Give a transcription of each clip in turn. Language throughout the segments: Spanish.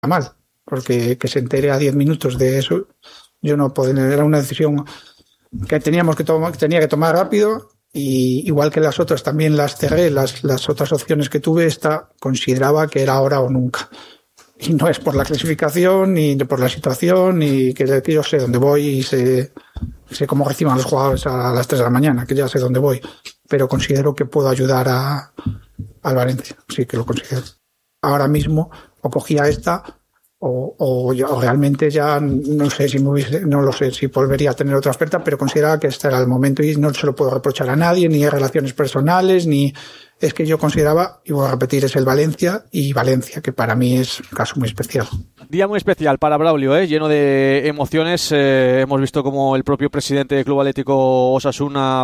mal, porque que se entere a 10 minutos de eso, yo no puedo, era una decisión que tenía que tomar rápido, y igual que las otras también las cerré, las otras opciones que tuve, esta consideraba que era ahora o nunca. Y no es por la clasificación, ni por la situación, ni que yo sé dónde voy y sé cómo reciban los jugadores a las 3 de la mañana, que ya sé dónde voy, pero considero que puedo ayudar al Valencia, sí que lo considero. Ahora mismo o cogía esta o realmente ya no sé si no lo sé si volvería a tener otra oferta, pero consideraba que este era el momento y no se lo puedo reprochar a nadie, ni en relaciones personales, ni es que yo consideraba, y voy a repetir, es el Valencia, y Valencia, que para mí es un caso muy especial. Día muy especial para Braulio, lleno de emociones. Hemos visto como el propio presidente del Club Atlético Osasuna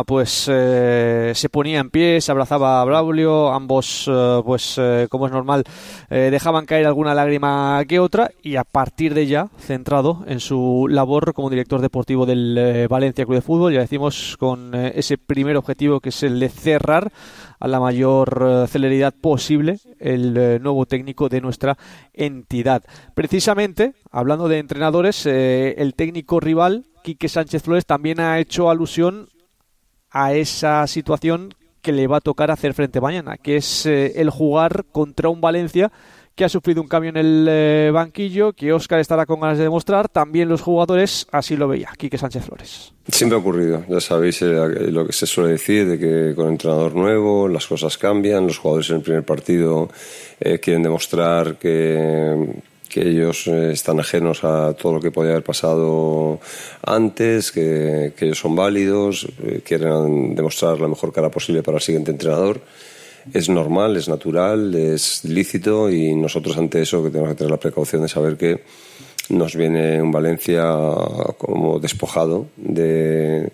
se ponía en pie, se abrazaba a Braulio, ambos como es normal dejaban caer alguna lágrima que otra, y a partir de ya centrado en su labor como director deportivo del Valencia Club de Fútbol, ya decimos, con ese primer objetivo que es el de cerrar a la mayor celeridad posible el nuevo técnico de nuestra entidad. Precisamente, hablando de entrenadores, el técnico rival, Quique Sánchez Flores, también ha hecho alusión a esa situación que le va a tocar hacer frente mañana, que es el jugar contra un Valencia que ha sufrido un cambio en el banquillo, que Óscar estará con ganas de demostrar. También los jugadores así lo veía Quique Sánchez Flores. Siempre ha ocurrido, ya sabéis lo que se suele decir, de que con entrenador nuevo las cosas cambian, los jugadores en el primer partido quieren demostrar que ellos están ajenos a todo lo que podía haber pasado antes, que ellos son válidos, quieren demostrar la mejor cara posible para el siguiente entrenador. Es normal, es natural, es lícito, y nosotros ante eso que tenemos que tener la precaución de saber que nos viene un Valencia como despojado de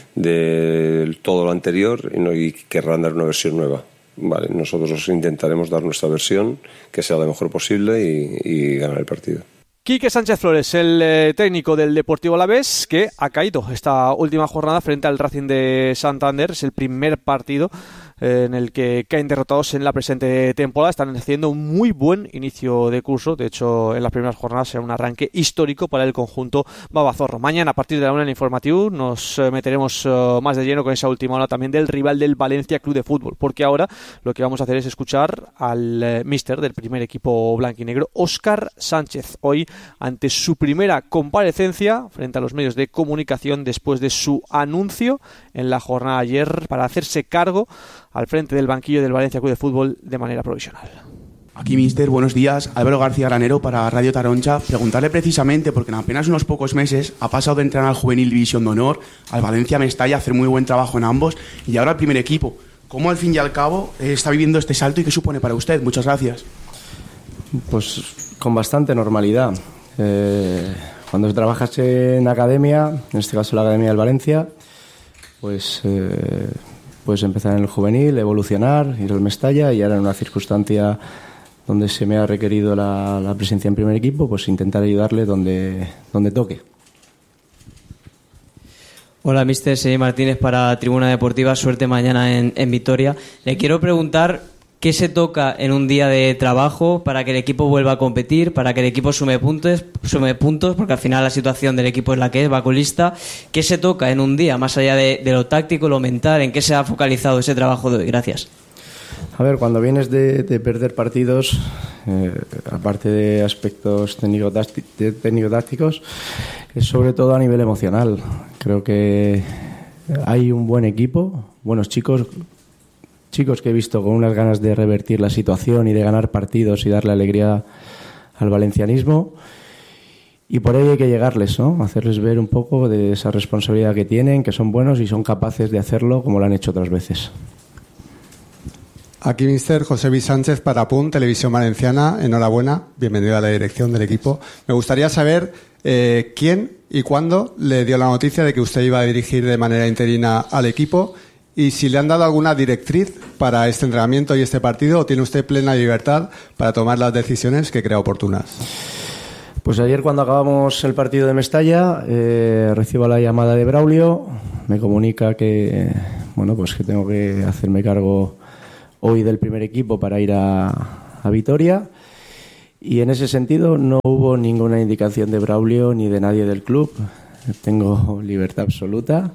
todo lo anterior y querrán dar una versión nueva. Vale, nosotros intentaremos dar nuestra versión, que sea la mejor posible, y ganar el partido. Quique Sánchez Flores, el técnico del Deportivo Alavés, que ha caído esta última jornada frente al Racing de Santander. Es el primer partido en el que caen derrotados en la presente temporada. Están haciendo un muy buen inicio de curso. De hecho, en las primeras jornadas será un arranque histórico para el conjunto babazorro. Mañana, a partir de la 1 en Informatiu, nos meteremos más de lleno con esa última hora también del rival del Valencia Club de Fútbol, porque ahora lo que vamos a hacer es escuchar al míster del primer equipo blanquinegro, Óscar Sánchez, hoy ante su primera comparecencia frente a los medios de comunicación después de su anuncio en la jornada de ayer para hacerse cargo al frente del banquillo del Valencia Club de Fútbol de manera provisional. Aquí, mister, buenos días. Álvaro García Granero para Radio Taroncha. Preguntarle precisamente, porque en apenas unos pocos meses ha pasado de entrenar al Juvenil División de Honor al Valencia Mestalla, a hacer muy buen trabajo en ambos, y ahora al primer equipo. ¿Cómo al fin y al cabo está viviendo este salto y qué supone para usted? Muchas gracias. Pues con bastante normalidad. Cuando trabajas en academia, en este caso la Academia del Valencia, pues puedes empezar en el juvenil, evolucionar, ir al Mestalla, y ahora en una circunstancia donde se me ha requerido la presencia en primer equipo, pues intentar ayudarle donde toque. Hola, mister, soy Martínez para Tribuna Deportiva. Suerte mañana en Vitoria. Le quiero preguntar qué se toca en un día de trabajo para que el equipo vuelva a competir, para que el equipo sume puntos, porque al final la situación del equipo es la que es, va colista. ¿Qué se toca en un día, más allá de lo táctico, lo mental? ¿En qué se ha focalizado ese trabajo de hoy? Gracias. A ver, cuando vienes de perder partidos, aparte de aspectos técnico-tácticos, es sobre todo a nivel emocional. Creo que hay un buen equipo, buenos chicos que he visto con unas ganas de revertir la situación y de ganar partidos y darle alegría al valencianismo, y por ahí hay que llegarles, ¿no? Hacerles ver un poco de esa responsabilidad que tienen, que son buenos y son capaces de hacerlo como lo han hecho otras veces. Aquí, mister, José Luis Sánchez para PUN, Televisión Valenciana. Enhorabuena, bienvenido a la dirección del equipo. Me gustaría saber quién y cuándo le dio la noticia de que usted iba a dirigir de manera interina al equipo, y si le han dado alguna directriz para este entrenamiento y este partido, o tiene usted plena libertad para tomar las decisiones que crea oportunas. Pues ayer, cuando acabamos el partido de Mestalla, recibo la llamada de Braulio, me comunica que tengo que hacerme cargo hoy del primer equipo para ir a Vitoria, Y en ese sentido no hubo ninguna indicación de Braulio ni de nadie del club. Tengo libertad absoluta.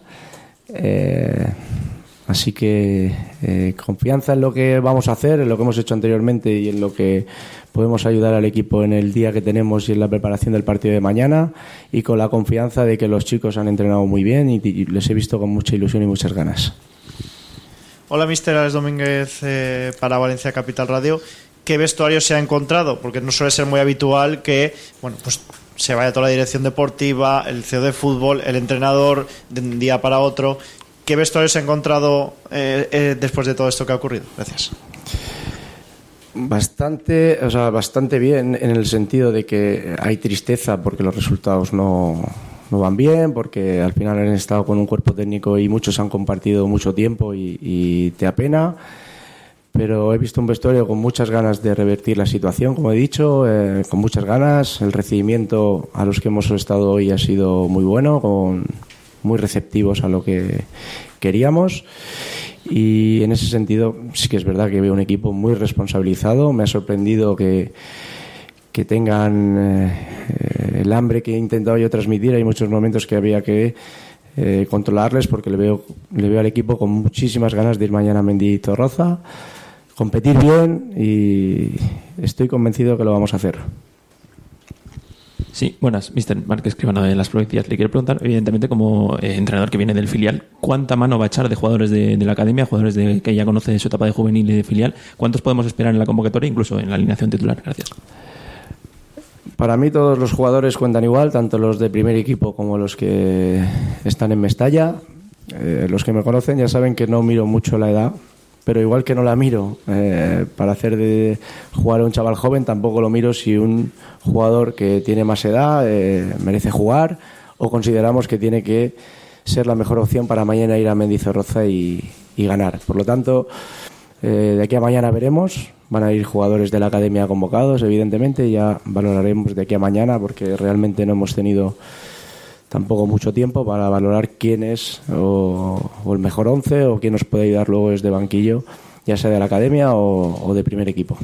Así que confianza en lo que vamos a hacer, en lo que hemos hecho anteriormente y en lo que podemos ayudar al equipo en el día que tenemos y en la preparación del partido de mañana, y con la confianza de que los chicos han entrenado muy bien y les he visto con mucha ilusión y muchas ganas. Hola, mister Alex Domínguez, para Valencia Capital Radio. ¿Qué vestuario se ha encontrado? Porque no suele ser muy habitual que, bueno, pues se vaya toda la dirección deportiva, el CEO de fútbol, el entrenador de un día para otro. ¿Qué vestuario se ha encontrado después de todo esto que ha ocurrido? Gracias. Bastante bien, en el sentido de que hay tristeza porque los resultados no van bien, porque al final han estado con un cuerpo técnico y muchos han compartido mucho tiempo y te apena. Pero he visto un vestuario con muchas ganas de revertir la situación, como he dicho, con muchas ganas. El recibimiento a los que hemos estado hoy ha sido muy bueno, muy receptivos a lo que queríamos. Y en ese sentido sí que es verdad que veo un equipo muy responsabilizado. Me ha sorprendido que tengan el hambre que he intentado yo transmitir. Hay muchos momentos que había que controlarles, porque le veo al equipo con muchísimas ganas de ir mañana a Mendizorroza, competir bien, y estoy convencido que lo vamos a hacer. Sí, buenas, mister Márquez Escribano de Las Provincias. Le quiero preguntar, evidentemente, como entrenador que viene del filial, ¿cuánta mano va a echar de jugadores de la academia, jugadores que ya conoce de su etapa de juvenil y de filial? ¿Cuántos podemos esperar en la convocatoria, incluso en la alineación titular? Gracias. Para mí todos los jugadores cuentan igual, tanto los de primer equipo como los que están en Mestalla. Los que me conocen ya saben que no miro mucho la edad, pero igual que no la miro para hacer de jugar a un chaval joven, tampoco lo miro si un jugador que tiene más edad merece jugar, o consideramos que tiene que ser la mejor opción para mañana ir a Mendizorroza y ganar. Por lo tanto, de aquí a mañana veremos. Van a ir jugadores de la academia convocados, evidentemente, ya valoraremos de aquí a mañana, porque realmente no hemos tenido tampoco mucho tiempo para valorar quién es o el mejor 11 o quién nos puede ayudar luego desde banquillo, ya sea de la academia o de primer equipo.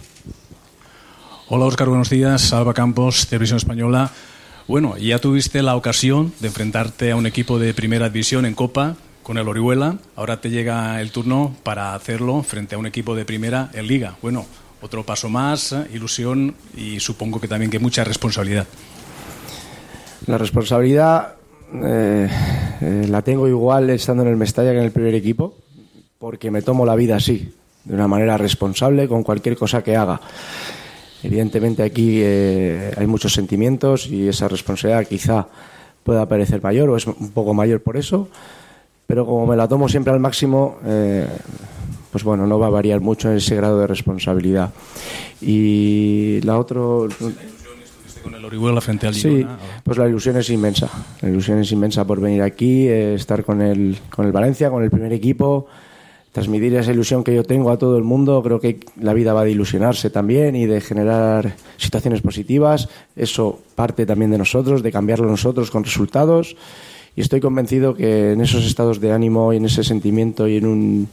Hola Óscar, buenos días. Alba Campos, Televisión Española. Bueno, ya tuviste la ocasión de enfrentarte a un equipo de primera división en Copa con el Orihuela. Ahora te llega el turno para hacerlo frente a un equipo de primera en Liga. Bueno, otro paso más, ilusión y supongo que también que mucha responsabilidad. La responsabilidad la tengo igual estando en el Mestalla que en el primer equipo, porque me tomo la vida así, de una manera responsable con cualquier cosa que haga. Evidentemente aquí hay muchos sentimientos y esa responsabilidad quizá pueda parecer mayor o es un poco mayor por eso, pero como me la tomo siempre al máximo, pues bueno, no va a variar mucho en ese grado de responsabilidad. Y la otra... con el Orihuela frente al Girona. Sí, pues la ilusión es inmensa. La ilusión es inmensa por venir aquí, estar con el Valencia, con el primer equipo, transmitir esa ilusión que yo tengo a todo el mundo. Creo que la vida va de ilusionarse también y de generar situaciones positivas. Eso parte también de nosotros, de cambiarlo nosotros con resultados. Y estoy convencido que en esos estados de ánimo y en ese sentimiento y en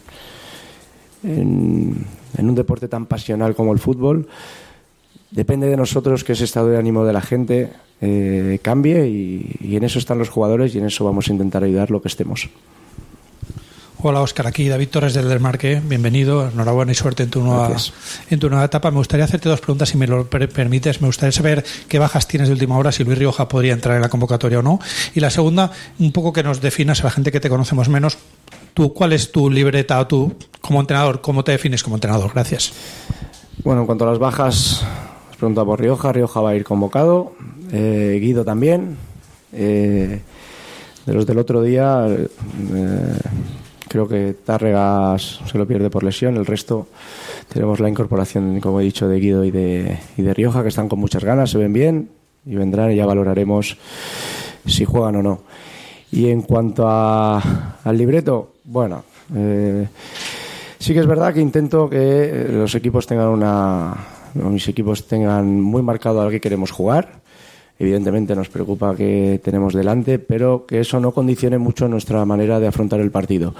un deporte tan pasional como el fútbol, depende de nosotros que ese estado de ánimo de la gente cambie y en eso están los jugadores y en eso vamos a intentar ayudar lo que estemos. Hola Óscar, aquí David Torres del Desmarque, bienvenido, enhorabuena y suerte en tu nueva etapa. Me gustaría hacerte dos preguntas, si me lo permites. Me gustaría saber qué bajas tienes de última hora, si Luis Rioja podría entrar en la convocatoria o no. Y la segunda, un poco que nos definas a la gente que te conocemos menos, ¿cuál es tu libreta o tú como entrenador? ¿Cómo te defines como entrenador? Gracias. Bueno, en cuanto a las bajas, os pregunto por Rioja va a ir convocado, Guido también. De los del otro día... creo que Tárregas se lo pierde por lesión. El resto tenemos la incorporación, como he dicho, de Guido y de Rioja, que están con muchas ganas, se ven bien y vendrán y ya valoraremos si juegan o no. Y en cuanto al libreto, bueno, sí que es verdad que intento que los equipos mis equipos tengan muy marcado a lo que queremos jugar. Evidentemente nos preocupa que tenemos delante, pero que eso no condicione mucho nuestra manera de afrontar el partido.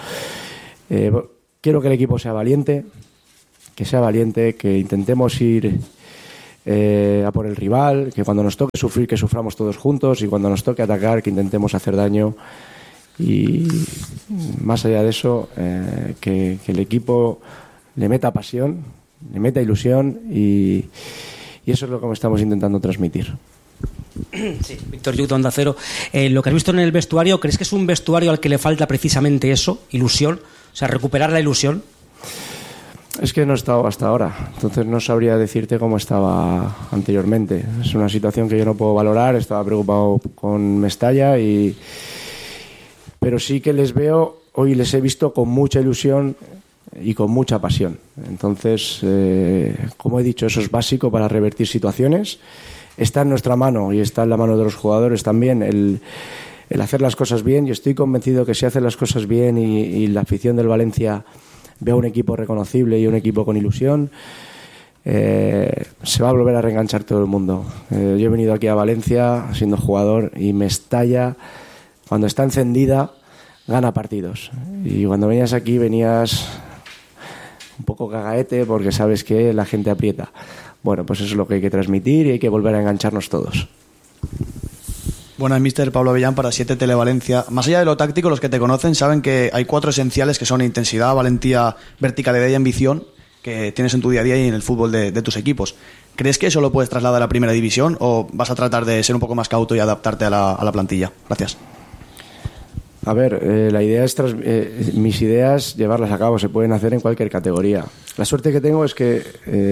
Quiero que el equipo sea valiente, que intentemos ir a por el rival, que cuando nos toque sufrir, que suframos todos juntos, y cuando nos toque atacar, que intentemos hacer daño. Y más allá de eso, que el equipo le meta pasión, le meta ilusión, y eso es lo que estamos intentando transmitir. Sí, Víctor Lluc, Onda Cero. Lo que has visto en el vestuario, ¿crees que es un vestuario al que le falta precisamente eso, ilusión? O sea, recuperar la ilusión. Es que no he estado hasta ahora, entonces no sabría decirte cómo estaba anteriormente. Es una situación que yo no puedo valorar. Estaba preocupado con Mestalla, pero sí que les veo, hoy les he visto con mucha ilusión y con mucha pasión. Entonces, como he dicho, eso es básico para revertir situaciones. Está en nuestra mano y está en la mano de los jugadores también el hacer las cosas bien. Yo estoy convencido que si hacen las cosas bien y la afición del Valencia ve a un equipo reconocible y un equipo con ilusión, se va a volver a reenganchar todo el mundo. Yo he venido aquí a Valencia siendo jugador y Mestalla, cuando está encendida, gana partidos. Y cuando venías aquí venías un poco cagaete porque sabes que la gente aprieta. Bueno, pues eso es lo que hay que transmitir y hay que volver a engancharnos todos. Buenas, míster. Pablo Avellán para 7 Televalencia. Más allá de lo táctico, los que te conocen saben que hay 4 esenciales que son intensidad, valentía, verticalidad y ambición que tienes en tu día a día y en el fútbol de tus equipos. ¿Crees que eso lo puedes trasladar a Primera División o vas a tratar de ser un poco más cauto y adaptarte a la plantilla? Gracias. A ver, la idea es mis ideas llevarlas a cabo, se pueden hacer en cualquier categoría. La suerte que tengo es que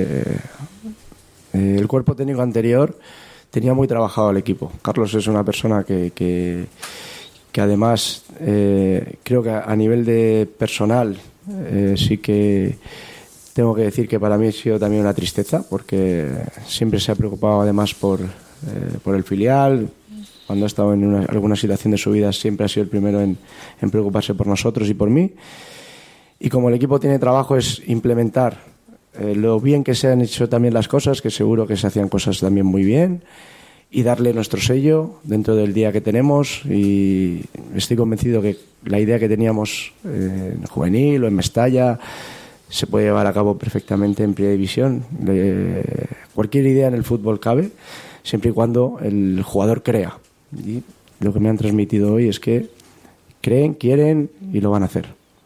el cuerpo técnico anterior tenía muy trabajado el equipo. Carlos es una persona que además creo que a nivel de personal sí que tengo que decir que para mí ha sido también una tristeza, porque siempre se ha preocupado además por el filial. Cuando ha estado en alguna situación de su vida siempre ha sido el primero en preocuparse por nosotros y por mí. Y como el equipo tiene trabajo es implementar lo bien que se han hecho también las cosas, que seguro que se hacían cosas también muy bien, y darle nuestro sello dentro del día que tenemos. Y estoy convencido que la idea que teníamos en juvenil o en Mestalla se puede llevar a cabo perfectamente en Primera División. Cualquier idea en el fútbol cabe, siempre y cuando el jugador crea. Y lo que me han transmitido hoy es que creen, quieren y lo van a hacer.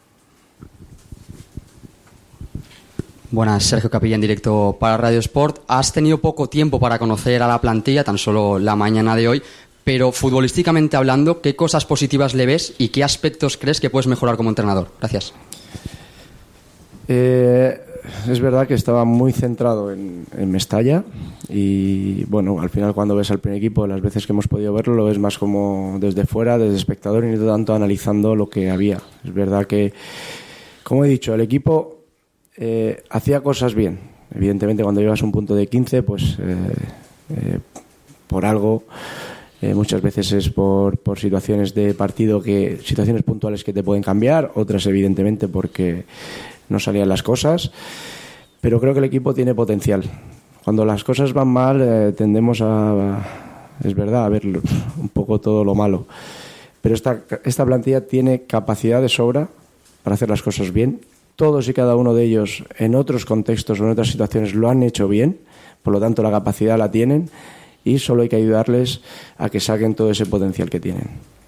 Buenas, Sergio Capilla en directo para Radio Sport. Has tenido poco tiempo para conocer a la plantilla, tan solo la mañana de hoy, pero futbolísticamente hablando, ¿qué cosas positivas le ves y qué aspectos crees que puedes mejorar como entrenador? Gracias. Es verdad que estaba muy centrado en Mestalla y bueno, al final cuando ves al primer equipo, las veces que hemos podido verlo, lo ves más como desde fuera, desde espectador y no tanto analizando lo que había. Es verdad que, como he dicho, el equipo hacía cosas bien. Evidentemente cuando llevas un punto de 15, pues por algo, muchas veces es por situaciones de partido, situaciones puntuales que te pueden cambiar, otras evidentemente porque no salían las cosas, pero creo que el equipo tiene potencial. Cuando las cosas van mal tendemos es verdad, a ver un poco todo lo malo, pero esta plantilla tiene capacidad de sobra para hacer las cosas bien. Todos y cada uno de ellos en otros contextos o en otras situaciones lo han hecho bien, por lo tanto la capacidad la tienen y solo hay que ayudarles a que saquen todo ese potencial que tienen.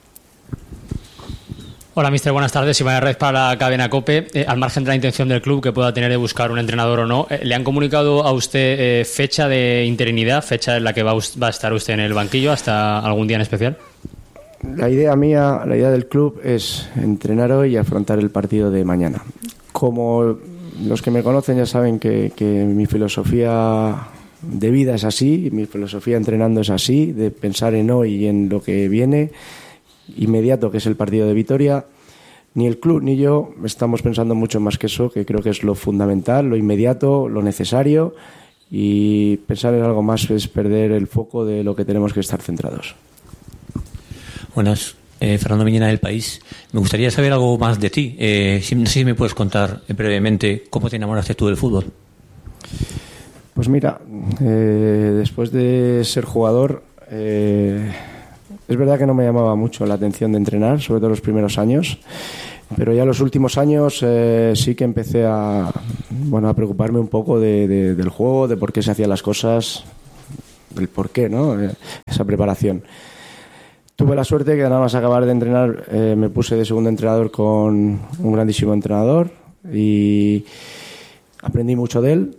Hola, míster, buenas tardes. Iván Herrez para la cadena COPE. Al margen de la intención del club que pueda tener de buscar un entrenador o no, ¿le han comunicado a usted fecha de interinidad, fecha en la que va a estar usted en el banquillo hasta algún día en especial? La idea mía, la idea del club es entrenar hoy y afrontar el partido de mañana. Como los que me conocen ya saben que mi filosofía de vida es así, mi filosofía entrenando es así, de pensar en hoy y en lo que viene inmediato, que es el partido de Vitoria. Ni el club ni yo estamos pensando mucho más que eso, que creo que es lo fundamental, lo inmediato, lo necesario, y pensar en algo más es perder el foco de lo que tenemos que estar centrados. Buenas, Fernando Miñena del País. Me gustaría saber algo más de ti. No sé si me puedes contar brevemente cómo te enamoraste tú del fútbol. Pues mira, después de ser jugador, es verdad que no me llamaba mucho la atención de entrenar, sobre todo los primeros años. Pero ya en los últimos años sí que empecé a preocuparme un poco del juego, de por qué se hacían las cosas, del por qué, ¿no? Esa preparación. Tuve la suerte que nada más acabar de entrenar me puse de segundo entrenador con un grandísimo entrenador y aprendí mucho de él.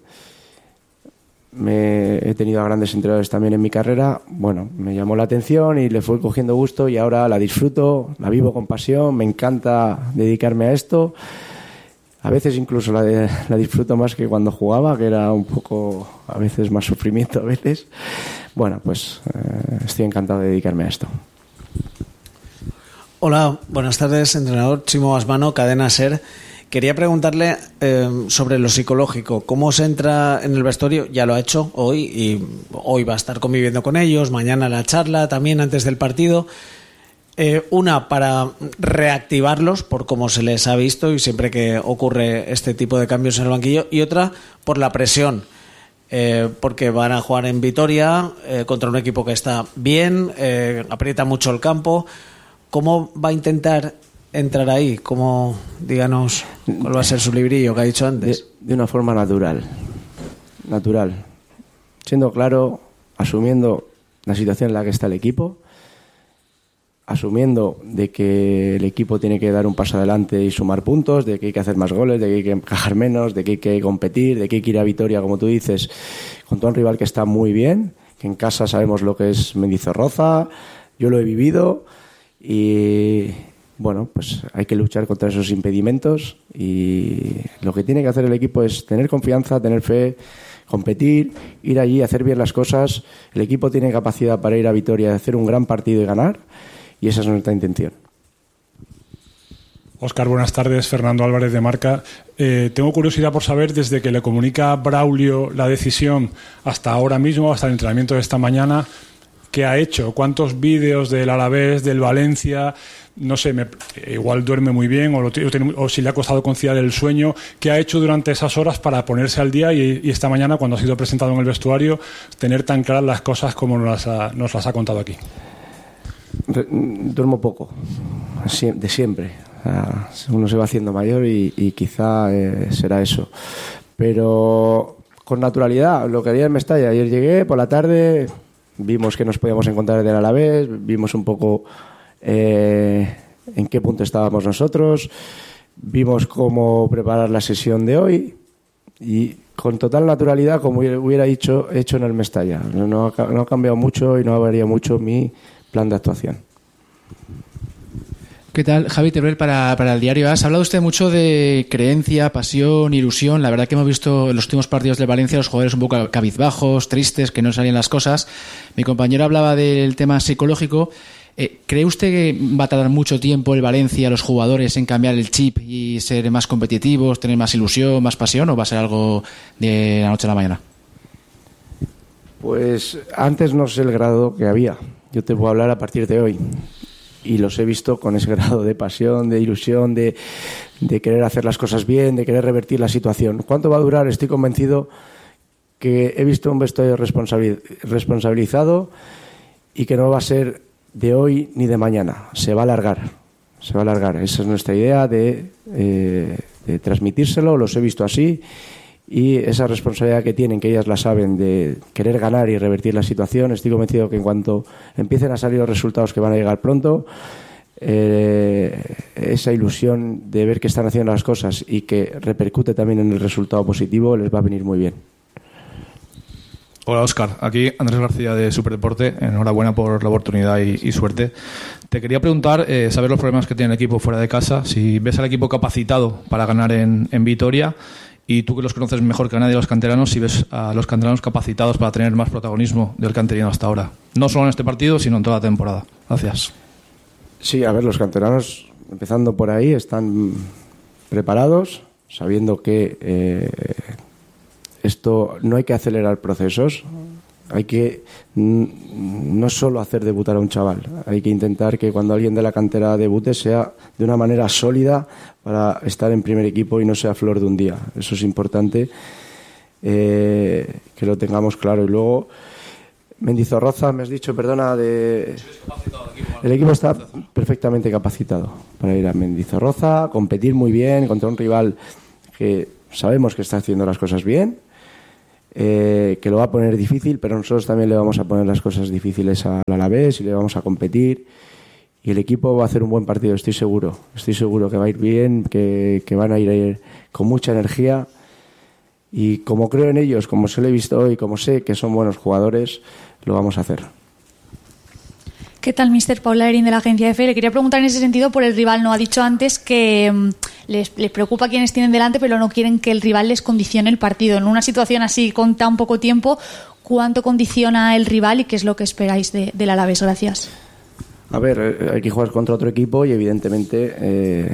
He tenido a grandes entrenadores también en mi carrera. Bueno, me llamó la atención y le fui cogiendo gusto y ahora la disfruto, la vivo con pasión, me encanta dedicarme a esto. A veces incluso la disfruto más que cuando jugaba, que era un poco, a veces más sufrimiento, a veces. Bueno, pues estoy encantado de dedicarme a esto. Hola, buenas tardes, entrenador Chimo Asmano, Cadena SER. Quería preguntarle sobre lo psicológico. ¿Cómo se entra en el vestuario? Ya lo ha hecho hoy y hoy va a estar conviviendo con ellos, mañana la charla también antes del partido. Una, para reactivarlos por cómo se les ha visto y siempre que ocurre este tipo de cambios en el banquillo. Y otra, por la presión. Porque van a jugar en Vitoria contra un equipo que está bien, aprieta mucho el campo. ¿Cómo va a intentar entrar ahí? ¿Cómo, díganos, cuál va a ser su librillo que ha dicho antes? De una forma natural, siendo claro, asumiendo la situación en la que está el equipo, asumiendo de que el equipo tiene que dar un paso adelante y sumar puntos, de que hay que hacer más goles, de que hay que encajar menos, de que hay que competir, de que hay que ir a Vitoria, como tú dices, contra un rival que está muy bien, que en casa sabemos lo que es Mendizorroza, yo lo he vivido y bueno, pues hay que luchar contra esos impedimentos y lo que tiene que hacer el equipo es tener confianza, tener fe, competir, ir allí, hacer bien las cosas. El equipo tiene capacidad para ir a Vitoria, hacer un gran partido y ganar, y esa es nuestra intención. Óscar, buenas tardes. Fernando Álvarez de Marca. Tengo curiosidad por saber, desde que le comunica a Braulio la decisión hasta ahora mismo, hasta el entrenamiento de esta mañana, ¿qué ha hecho? ¿Cuántos vídeos del Alavés, del Valencia? No sé, igual duerme muy bien o si le ha costado conciliar el sueño. ¿Qué ha hecho durante esas horas para ponerse al día y esta mañana, cuando ha sido presentado en el vestuario, tener tan claras las cosas como nos las ha contado aquí? Duermo poco, de siempre. Uno se va haciendo mayor y quizá será eso. Pero con naturalidad, lo que haría en Mestalla. Ayer llegué por la tarde, vimos que nos podíamos encontrar del Alavés, vimos un poco en qué punto estábamos nosotros, vimos cómo preparar la sesión de hoy y con total naturalidad, como hubiera hecho en el Mestalla. No ha cambiado mucho y no ha variado mucho mi plan de actuación. ¿Qué tal? Javi Teruel para el diario AS. Ha hablado usted mucho de creencia, pasión, ilusión. La verdad que hemos visto en los últimos partidos de Valencia los jugadores un poco cabizbajos, tristes, que no salían las cosas. Mi compañero hablaba del tema psicológico. ¿Cree usted que va a tardar mucho tiempo el Valencia, los jugadores, en cambiar el chip y ser más competitivos, tener más ilusión, más pasión, o va a ser algo de la noche a la mañana? Pues antes no sé el grado que había. Yo te puedo hablar a partir de hoy. Y los he visto con ese grado de pasión, de ilusión, de querer hacer las cosas bien, de querer revertir la situación. ¿Cuánto va a durar? Estoy convencido que he visto un vestuario responsabilizado y que no va a ser de hoy ni de mañana. Se va a alargar. Esa es nuestra idea de transmitírselo. Los he visto así. Y esa responsabilidad que tienen, que ellas la saben, de querer ganar y revertir la situación, estoy convencido que en cuanto empiecen a salir los resultados, que van a llegar pronto, esa ilusión de ver que están haciendo las cosas y que repercute también en el resultado positivo les va a venir muy bien. Hola Óscar, aquí Andrés García de Superdeporte. Enhorabuena por la oportunidad y suerte. Te quería preguntar, saber los problemas que tiene el equipo fuera de casa, si ves al equipo capacitado para ganar en Vitoria. Y tú, que los conoces mejor que nadie, los canteranos, si ves a los canteranos capacitados para tener más protagonismo del que han tenido hasta ahora. No solo en este partido, sino en toda la temporada. Gracias. Sí, a ver, los canteranos, empezando por ahí, están preparados, sabiendo que esto no hay que acelerar procesos. Hay que no solo hacer debutar a un chaval, hay que intentar que cuando alguien de la cantera debute sea de una manera sólida para estar en primer equipo y no sea flor de un día. Eso es importante que lo tengamos claro. Y luego, Mendizorroza, me has dicho, perdona, El equipo está perfectamente capacitado para ir a Mendizorroza, competir muy bien contra un rival que sabemos que está haciendo las cosas bien, que lo va a poner difícil, pero nosotros también le vamos a poner las cosas difíciles al Alavés y le vamos a competir. Y el equipo va a hacer un buen partido, estoy seguro. Estoy seguro que va a ir bien, que van a ir con mucha energía. Y como creo en ellos, como se lo he visto hoy, como sé que son buenos jugadores, lo vamos a hacer. ¿Qué tal, mister? Paula Erin, de la agencia EFE. Le quería preguntar en ese sentido por el rival. No ha dicho antes que les preocupa quienes tienen delante, pero no quieren que el rival les condicione el partido. En una situación así, con tan poco tiempo, ¿cuánto condiciona el rival y qué es lo que esperáis del Alavés? Gracias. A ver, hay que jugar contra otro equipo y evidentemente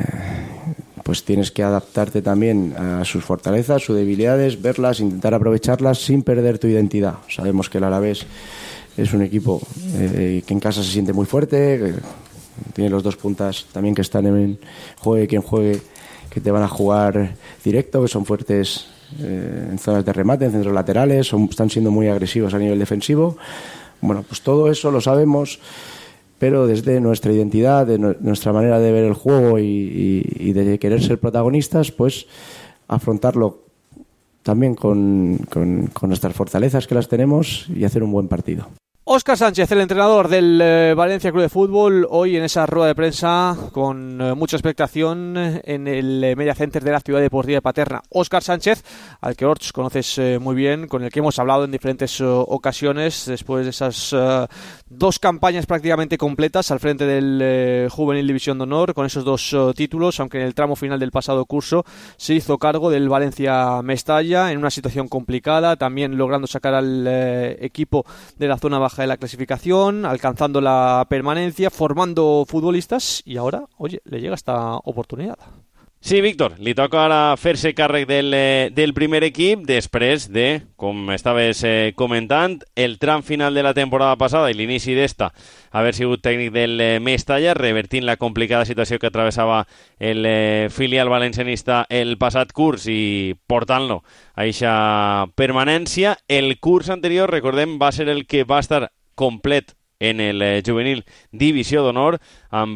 pues tienes que adaptarte también a sus fortalezas, sus debilidades, verlas, intentar aprovecharlas sin perder tu identidad. Sabemos que el Alavés es un equipo que en casa se siente muy fuerte, que tiene los dos puntas también que están en juegue quien juegue, que te van a jugar directo, que son fuertes en zonas de remate, en centros laterales, están siendo muy agresivos a nivel defensivo. Bueno, pues todo eso lo sabemos, pero desde nuestra identidad, de nuestra manera de ver el juego y de querer ser protagonistas, pues afrontarlo también con nuestras fortalezas que las tenemos y hacer un buen partido. Óscar Sánchez, el entrenador del Valencia Club de Fútbol, hoy en esa rueda de prensa con mucha expectación en el Media Center de la Ciudad Deportiva de Paterna. Óscar Sánchez, al que Orts conoces muy bien, con el que hemos hablado en diferentes ocasiones después de esas dos campañas prácticamente completas al frente del Juvenil División de Honor, con esos dos títulos, aunque en el tramo final del pasado curso se hizo cargo del Valencia Mestalla en una situación complicada, también logrando sacar al equipo de la zona baja de la clasificación, alcanzando la permanencia, formando futbolistas i ara, oye, le llega esta oportunitat. Sí, Víctor, li toca ara fer-se càrrec del primer equip després de, com estaves comentant, el tram final de la temporada passada i l'inici d'esta, haver sigut tècnic del Mestalla, revertint la complicada situació que atravessava el filial valencianista el passat curs i portant-lo a eixa permanència. El curs anterior, recordem, va ser el que va estar complet en el juvenil Divisió d'Honor, amb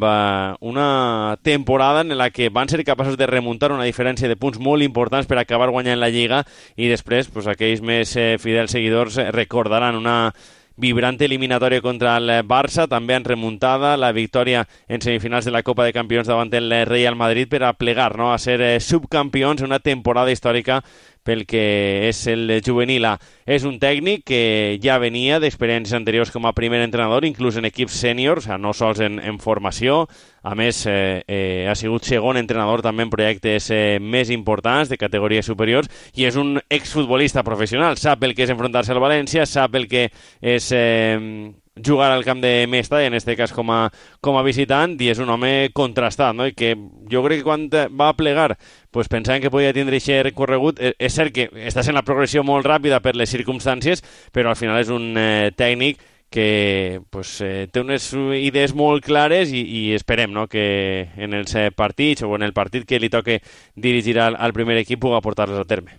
una temporada en la que van ser capaços de remuntar una diferència de punts molt importants per acabar guanyant la Lliga, i després pues, aquells més fidels seguidors recordaran una vibrante eliminatòria contra el Barça, també en remuntada, la victòria en semifinals de la Copa de Campions davant el Real Madrid per a plegar, no?, a ser subcampions en una temporada històrica pel que és el juvenil A. És un tècnic que ja venia d'experiències anteriors com a primer entrenador, inclús en equips sèniors, no sols en formació. A més, ha sigut segon entrenador també en projectes més importants, de categories superiors, i és un exfutbolista professional. Sap el que és enfrontar-se al València, sap el que és jugar al camp de Mestalla, en aquest cas com a visitant, i és un home contrastat, no? I que jo crec que quan va plegar pues pensaven que podia tindre aquest recorregut. És cert que està sent la progressió molt ràpida per les circumstàncies, però al final és un tècnic que pues, té unes idees molt clares i esperem, no?, que en els partits o en el partit que li toque dirigir al primer equip puga portar-les a terme.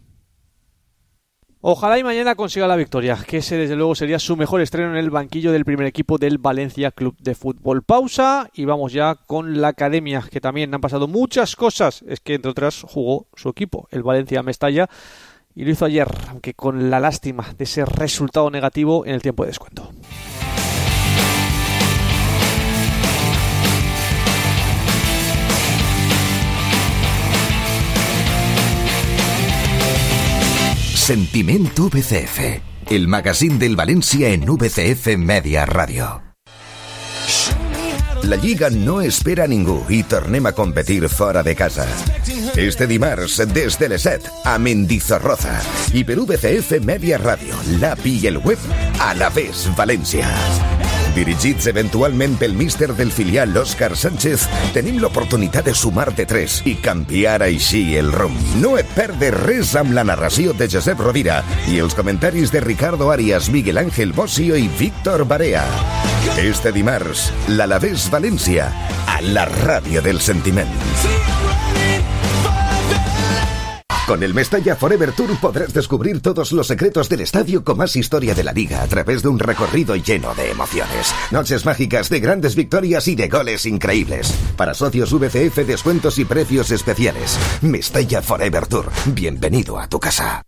Ojalá y mañana consiga la victoria, que ese desde luego sería su mejor estreno en el banquillo del primer equipo del Valencia Club de Fútbol. Pausa y vamos ya con la academia, que también han pasado muchas cosas. Es que entre otras jugó su equipo, el Valencia Mestalla, y lo hizo ayer, aunque con la lástima de ese resultado negativo en el tiempo de descuento. Sentiment VCF, el magazín del València en VCF Media Ràdio. La Lliga no espera a ningú i tornem a competir fora de casa. Este dimarts, des de les 7, a Mendizorroza. I per VCF Media Ràdio, l'API i el web, Alavés València. Dirigits eventualment pel míster del filial Óscar Sánchez, tenim l'oportunitat de sumar de 3 i canviar així el rumb. No et perdes res amb la narració de Josep Rovira i els comentaris de Ricardo Arias, Miguel Ángel Bossio i Víctor Barea. Este dimarts, l'Alavés València, a la ràdio del sentiment. Con el Mestalla Forever Tour podrás descubrir todos los secretos del estadio con más historia de la liga a través de un recorrido lleno de emociones. Noches mágicas de grandes victorias y de goles increíbles. Para socios VCF, descuentos y precios especiales. Mestalla Forever Tour. Bienvenido a tu casa.